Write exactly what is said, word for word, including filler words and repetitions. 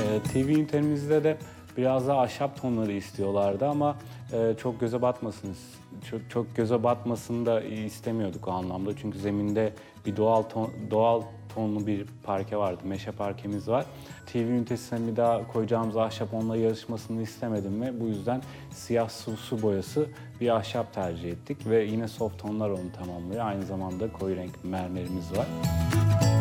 E, T V ünitemizde de biraz daha ahşap tonları istiyorlardı ama e, çok göze batmasın, çok, çok göze batmasını da istemiyorduk o anlamda. Çünkü zeminde bir doğal ton, doğal tonlu bir parke vardı, meşe parkemiz var. T V ünitesine bir daha koyacağımız ahşap onunla yarışmasını istemedim ve bu yüzden siyah su, su boyası bir ahşap tercih ettik ve yine soft tonlar onu tamamlıyor. Aynı zamanda koyu renk mermerimiz var.